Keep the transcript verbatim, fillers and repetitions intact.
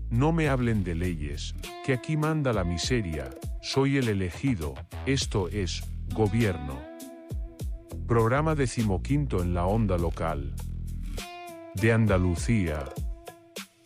No me hablen de leyes, que aquí manda la miseria, soy el elegido, esto es, gobierno. Programa decimoquinto en la onda local de Andalucía.